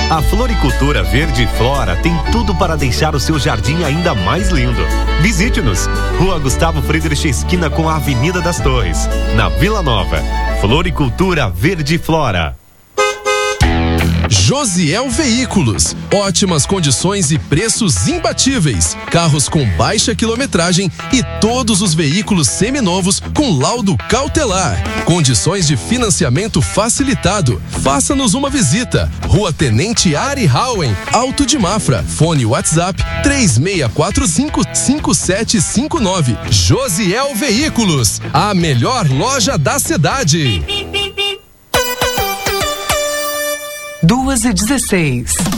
A Floricultura Verde Flora tem tudo para deixar o seu jardim ainda mais lindo. Visite-nos. Rua Gustavo Friedrich, esquina com a Avenida das Torres, na Vila Nova. Floricultura Verde Flora. Josiel Veículos, ótimas condições e preços imbatíveis, carros com baixa quilometragem e todos os veículos seminovos com laudo cautelar, condições de financiamento facilitado. Faça-nos uma visita. Rua Tenente Ari Hauen, Alto de Mafra. Fone WhatsApp 3645-5759. Josiel Veículos, a melhor loja da cidade. 2h16.